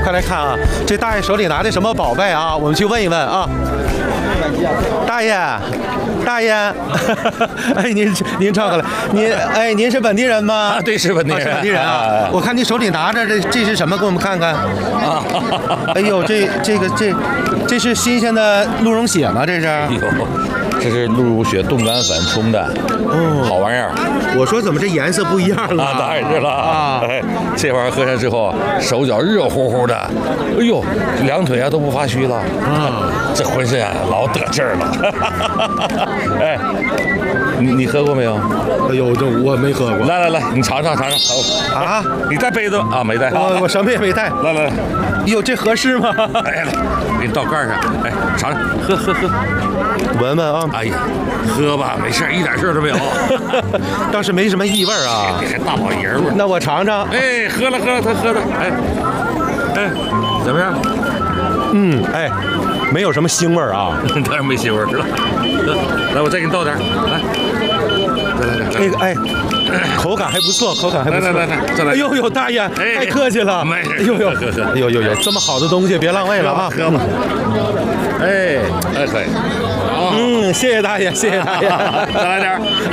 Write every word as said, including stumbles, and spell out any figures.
快来看啊！这大爷手里拿的什么宝贝啊？我们去问一问啊。大爷，大爷，哎，您您唱过来，您哎，您是本地人吗？ 啊，对，是本地人， 啊、是本地人啊！我看你手里拿着这这是什么？给我们看看。啊，哎呦，这这个这这是新鲜的鹿茸血吗？这是？ 哎呦，这是鹿茸血冻干粉冲的，哦，好玩意儿。 我说怎么这颜色不一样了？ 啊，当然是了啊！哎，这玩意儿喝上之后，手脚热乎乎的，哎呦，两腿啊都不发虚了啊，这浑身啊老得劲儿了。哎，你你喝过没有？ 哎呦，这我没喝过。 来来来，你尝尝尝尝。啊，你带杯子吗？啊，没带。 我我什么也没带。 来来来， 哟，这合适吗？ 哎，给你倒盖上。哎，尝尝，喝喝喝， 闻闻啊。 哎呀，喝吧，没事，一点事都没有。 倒是没什么异味啊。 你还大老爷们儿。 那我尝尝。 哎，喝了喝了，他喝的。哎哎，怎么样？ 嗯，哎，没有什么腥味儿啊。 当然没腥味儿了。来，我再给你倒点。来，来来来， 这个哎，口感还不错，口感还不错。 来来来，再来。 哎呦呦，大爷，太客气了。 没事。 哎呦呦， 喝喝。 哎呦呦呦，这么好的东西别浪费了啊， 喝吧。哎哎，可以。 嗯，谢谢大爷，谢谢大爷。 再来点。